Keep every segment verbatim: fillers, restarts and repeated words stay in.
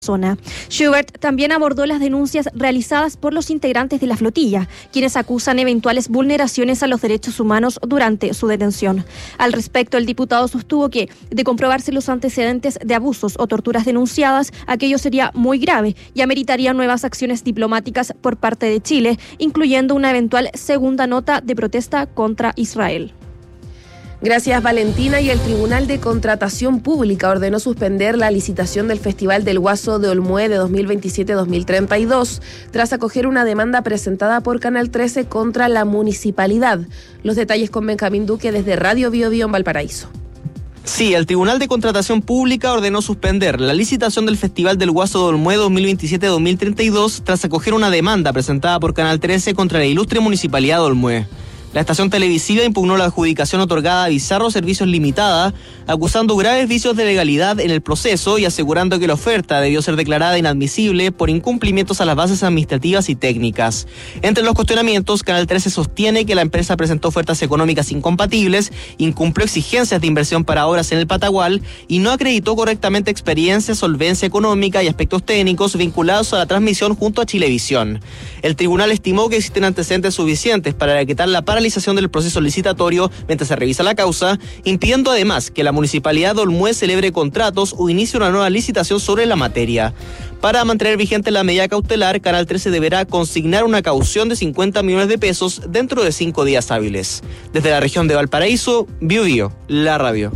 zona. Schubert también abordó las denuncias realizadas por los integrantes de la flotilla, quienes acusan eventuales vulneraciones a los derechos humanos durante su detención. Al respecto, el diputado sostuvo que, de comprobarse los antecedentes de abusos o torturas denunciadas, aquello sería muy grave y ameritaría nuevas acciones diplomáticas por parte de Chile, incluyendo una eventual segunda nota de protesta contra Israel. Gracias, Valentina. Y el Tribunal de Contratación Pública ordenó suspender la licitación del Festival del Guaso de Olmué de dos mil veintisiete a dos mil treinta y dos, tras acoger una demanda presentada por Canal trece contra la municipalidad. Los detalles con Benjamín Duque desde Radio Bio Bio en Valparaíso. Sí, el Tribunal de Contratación Pública ordenó suspender la licitación del Festival del Guaso de Olmué dos mil veintisiete a dos mil treinta y dos tras acoger una demanda presentada por Canal trece contra la ilustre municipalidad de Olmué. La estación televisiva impugnó la adjudicación otorgada a Bizarro Servicios Limitada, acusando graves vicios de legalidad en el proceso y asegurando que la oferta debió ser declarada inadmisible por incumplimientos a las bases administrativas y técnicas. Entre los cuestionamientos, Canal trece sostiene que la empresa presentó ofertas económicas incompatibles, incumplió exigencias de inversión para obras en el Patagual y no acreditó correctamente experiencia, solvencia económica y aspectos técnicos vinculados a la transmisión junto a Chilevisión. El tribunal estimó que existen antecedentes suficientes para decretar la paralización del proceso licitatorio mientras se revisa la causa, impidiendo además que la municipalidad de Olmué celebre contratos o inicie una nueva licitación sobre la materia. Para mantener vigente la medida cautelar, Canal trece deberá consignar una caución de cincuenta millones de pesos dentro de cinco días hábiles. Desde la región de Valparaíso, Bio Bio, la radio.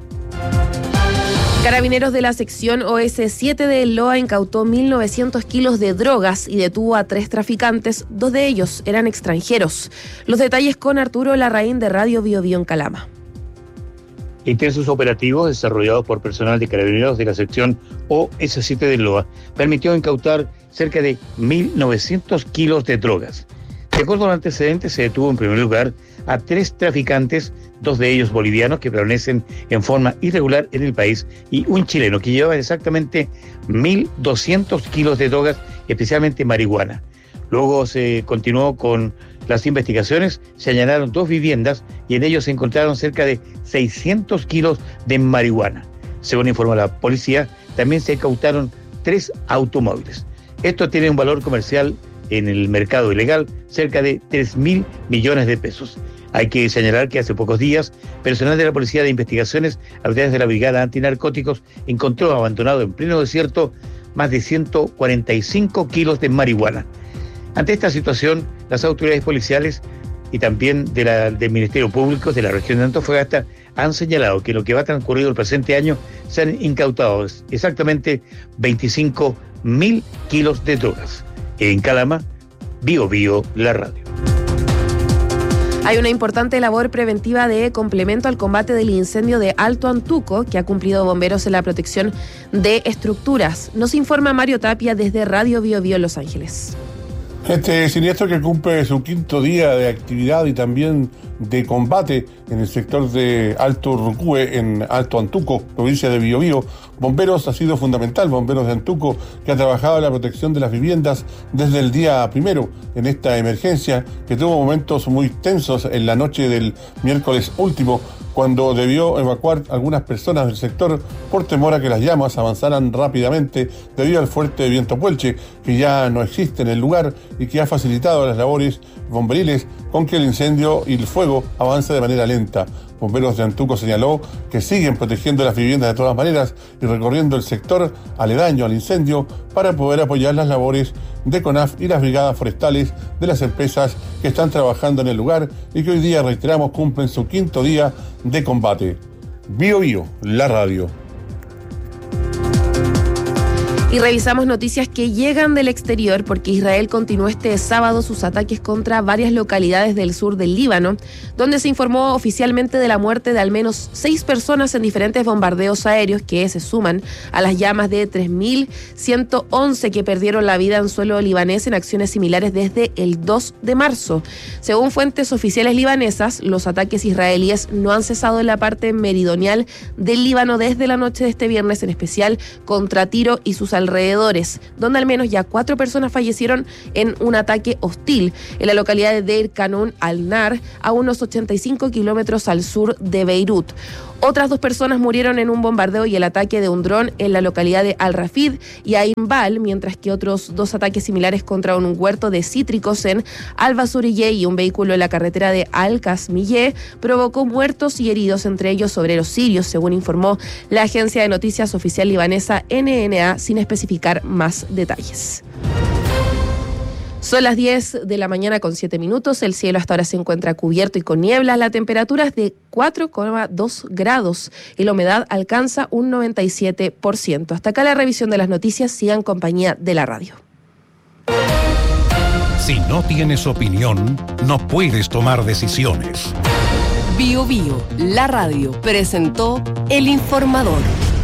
Carabineros de la sección O S siete de Loa incautó mil novecientos kilos de drogas y detuvo a tres traficantes, dos de ellos eran extranjeros. Los detalles con Arturo Larraín de Radio Bio Bio en Calama. Intensos operativos desarrollados por personal de Carabineros de la sección O S siete de Loa permitió incautar cerca de mil novecientos kilos de drogas. De acuerdo a los antecedentes, se detuvo en primer lugar a tres traficantes, dos de ellos bolivianos que permanecen en forma irregular en el país y un chileno que llevaba exactamente mil doscientos kilos de drogas, especialmente marihuana. Luego se continuó con las investigaciones, se allanaron dos viviendas y en ellos se encontraron cerca de seiscientos kilos de marihuana. Según informó la policía, también se incautaron tres automóviles. Esto tiene un valor comercial en el mercado ilegal cerca de tres mil millones de pesos. Hay que señalar que hace pocos días, personal de la Policía de Investigaciones, a través de la Brigada Antinarcóticos, encontró abandonado en pleno desierto más de ciento cuarenta y cinco kilos de marihuana. Ante esta situación, las autoridades policiales y también de la, del Ministerio Público de la región de Antofagasta han señalado que en lo que va transcurrido el presente año se han incautado exactamente veinticinco mil kilos de drogas. En Calama, Bio Bio, la radio. Hay una importante labor preventiva de complemento al combate del incendio de Alto Antuco que ha cumplido bomberos en la protección de estructuras. Nos informa Mario Tapia desde Radio Bio Bio Los Ángeles. Este siniestro que cumple su quinto día de actividad y también de combate en el sector de Alto Rucúe, en Alto Antuco, provincia de Biobío. Bomberos ha sido fundamental, Bomberos de Antuco, que ha trabajado en la protección de las viviendas desde el día primero en esta emergencia, que tuvo momentos muy tensos en la noche del miércoles último, cuando debió evacuar algunas personas del sector por temor a que las llamas avanzaran rápidamente debido al fuerte viento puelche que ya no existe en el lugar y que ha facilitado las labores bomberiles con que el incendio y el fuego avance de manera lenta. Bomberos de Antuco señaló que siguen protegiendo las viviendas de todas maneras y recorriendo el sector aledaño al incendio para poder apoyar las labores de CONAF y las brigadas forestales de las empresas que están trabajando en el lugar y que hoy día, reiteramos, cumplen su quinto día de combate. Bio Bio, la radio. Y revisamos noticias que llegan del exterior porque Israel continuó este sábado sus ataques contra varias localidades del sur del Líbano, donde se informó oficialmente de la muerte de al menos seis personas en diferentes bombardeos aéreos que se suman a las llamas de tres mil ciento once que perdieron la vida en suelo libanés en acciones similares desde el dos de marzo. Según fuentes oficiales libanesas, los ataques israelíes no han cesado en la parte meridional del Líbano desde la noche de este viernes, en especial contra Tiro y sus alrededores alrededores, donde al menos ya cuatro personas fallecieron en un ataque hostil en la localidad de Deir Kanun al-Nar, a unos ochenta y cinco kilómetros al sur de Beirut. Otras dos personas murieron en un bombardeo y el ataque de un dron en la localidad de Al-Rafid y Ain Bal, mientras que otros dos ataques similares contra un huerto de cítricos en Al-Basuriyeh y un vehículo en la carretera de Al-Kasmiyeh provocó muertos y heridos, entre ellos obreros sirios, según informó la agencia de noticias oficial libanesa N N A, sin especificar más detalles. Son las diez de la mañana con siete minutos. El cielo hasta ahora se encuentra cubierto y con nieblas. La temperatura es de cuatro coma dos grados y la humedad alcanza un noventa y siete por ciento. Hasta acá la revisión de las noticias. Sigan compañía de la radio. Si no tienes opinión, no puedes tomar decisiones. Bio Bio, la radio, presentó El Informador.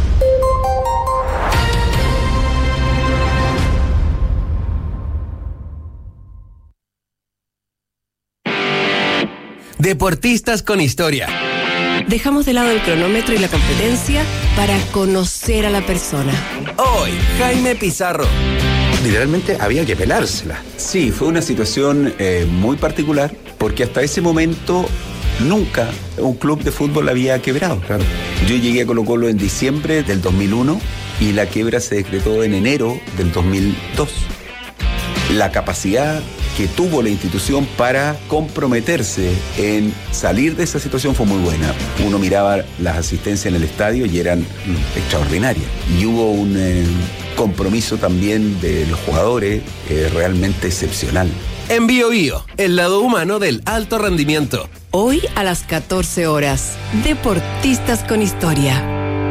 Deportistas con historia. Dejamos de lado el cronómetro y la competencia para conocer a la persona. Hoy, Jaime Pizarro. Literalmente había que pelársela. Sí, fue una situación eh, muy particular, porque hasta ese momento nunca un club de fútbol había quebrado. Claro. Yo llegué a Colo-Colo en diciembre del dos mil uno y la quiebra se decretó en enero del dos mil dos. La capacidad que tuvo la institución para comprometerse en salir de esa situación fue muy buena. Uno miraba las asistencias en el estadio y eran mm, extraordinarias. Y hubo un eh, compromiso también de los jugadores eh, realmente excepcional. En Bio Bio, el lado humano del alto rendimiento. Hoy a las catorce horas, Deportistas con historia.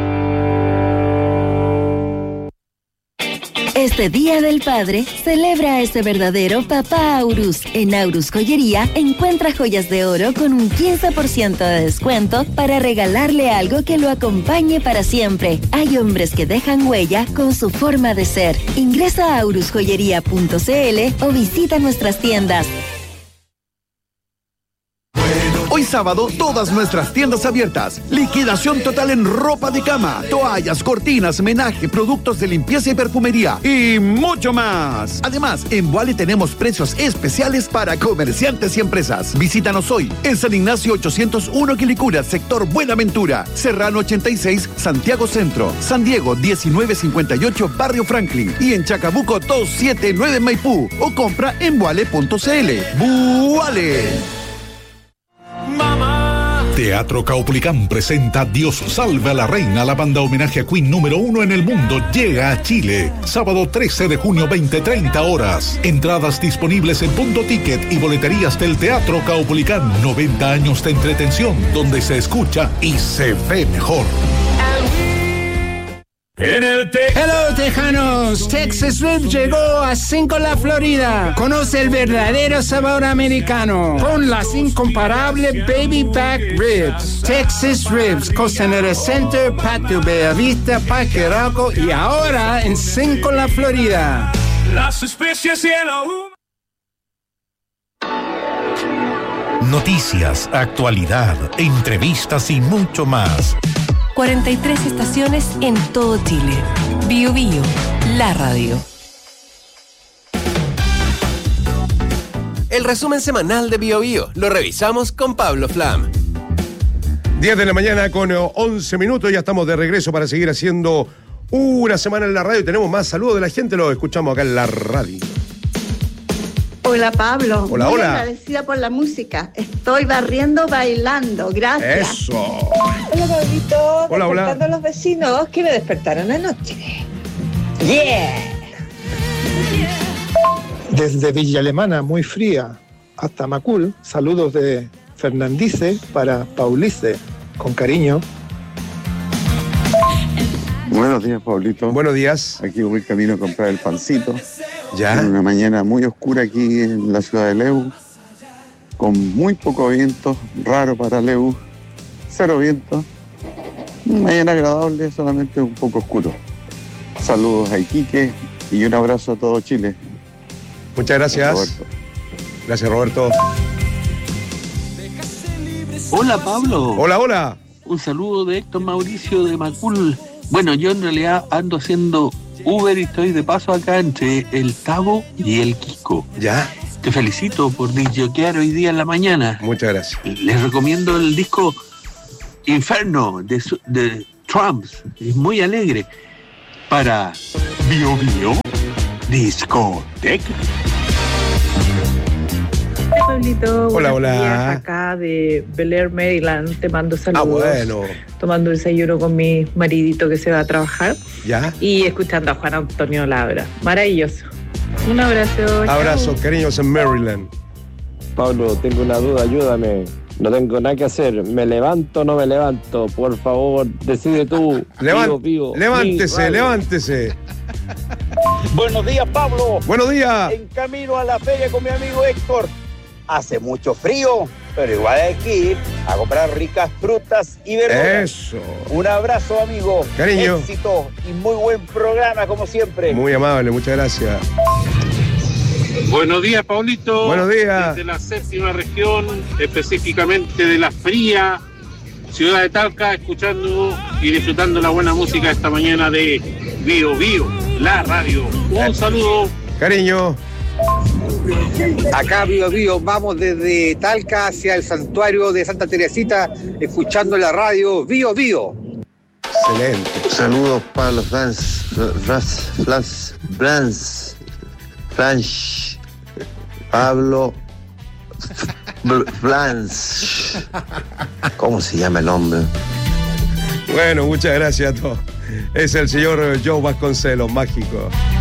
Este Día del Padre, celebra a ese verdadero papá Aurus. En Aurus Joyería, encuentra joyas de oro con un quince por ciento de descuento para regalarle algo que lo acompañe para siempre. Hay hombres que dejan huella con su forma de ser. Ingresa a aurus joyería punto c l o visita nuestras tiendas. Hoy sábado, todas nuestras tiendas abiertas. Liquidación total en ropa de cama, toallas, cortinas, menaje, productos de limpieza y perfumería y mucho más. Además, en Vuale tenemos precios especiales para comerciantes y empresas. Visítanos hoy en San Ignacio ochocientos uno Quilicura, sector Buenaventura, Serrano ochenta y seis, Santiago Centro, San Diego diecinueve cincuenta y ocho, Barrio Franklin y en Chacabuco doscientos setenta y nueve Maipú o compra en vuale punto c l. Vuale. Teatro Caupolicán presenta Dios salve a la reina. La banda homenaje a Queen número uno en el mundo llega a Chile. Sábado trece de junio, veinte treinta horas. Entradas disponibles en Punto Ticket y boleterías del Teatro Caupolicán. noventa años de entretención donde se escucha y se ve mejor. En el te- Hello Tejanos, Texas Ribs llegó a Cinco La Florida. Conoce el verdadero sabor americano con las incomparable Baby Back Ribs. Texas Ribs, Costanera Center, Patio Bellavista, Parque Arauco y ahora en Cinco La Florida. Las especies y el Noticias, actualidad, entrevistas y mucho más. cuarenta y tres estaciones en todo Chile. Bio Bio, la radio. El resumen semanal de Bio Bio lo revisamos con Pablo Flam. diez de la mañana con once minutos, ya estamos de regreso para seguir haciendo una semana en la radio. Tenemos más saludos de la gente, lo escuchamos acá en la radio. Hola Pablo, hola, muy hola. agradecida por la música. Estoy barriendo, bailando, gracias. Eso. Hola Pablito, hola, hola. Despertando a los vecinos que me despertaron anoche. Yeah. Desde Villa Alemana, muy fría, hasta Macul, saludos de Fernandice para Paulice, con cariño. Buenos días, Pablito. Buenos días. Aquí voy camino a comprar el pancito. Ya. En una mañana muy oscura aquí en la ciudad de Leu, con muy poco viento, raro para Leu, cero viento. Una mañana agradable, solamente un poco oscuro. Saludos a Iquique y un abrazo a todo Chile. Muchas gracias. Roberto. Gracias, Roberto. Hola, Pablo. Hola, hola. Un saludo de Héctor Mauricio de Macul. Bueno, yo en realidad ando haciendo Uber y estoy de paso acá entre el Tabo y el Kiko. Ya. Te felicito por disjoquear hoy día en la mañana. Muchas gracias. Les recomiendo el disco Inferno de, de Trumps. Es muy alegre. Para Bio Bio Discoteca. Hola, Pablito. Hola, Buenos hola. días, acá de Bel Air, Maryland. Te mando saludos. Ah, bueno. Tomando desayuno con mi maridito que se va a trabajar. Ya. Y escuchando a Juan Antonio Labra. Maravilloso. Un abrazo. Abrazo, chao. cariños en Maryland. Pablo, tengo una duda, ayúdame. No tengo nada que hacer. ¿Me levanto o no me levanto? Por favor, decide tú. Levan- Vivo, vivo. levántese, Mi radio. levántese. Buenos días, Pablo. Buenos días. En camino a la feria con mi amigo Héctor. Hace mucho frío, pero igual hay que ir a comprar ricas frutas y verduras. Eso. Un abrazo, amigo. Cariño. Éxito y muy buen programa, como siempre. Muy amable, muchas gracias. Buenos días, Paulito. Buenos días. Desde la séptima región, específicamente de la fría ciudad de Talca, escuchando y disfrutando la buena música esta mañana de Bio Bio, la radio. Un saludo. Cariño. Acá, Bio Bio, vamos desde Talca hacia el santuario de Santa Teresita, escuchando la radio Bio Bio. Excelente. Saludos, Pablo Franz, Franz, Franz, Franz, Franz, Pablo Franz. ¿Cómo se llama el hombre? Bueno, muchas gracias a todos. Es el señor Joe Vasconcelos, mágico.